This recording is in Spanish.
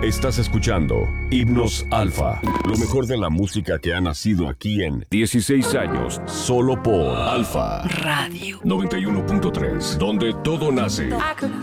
Estás escuchando Himnos Alfa, lo mejor de la música que ha nacido aquí en 16 años, solo por Alfa Radio 91.3, donde todo nace. I could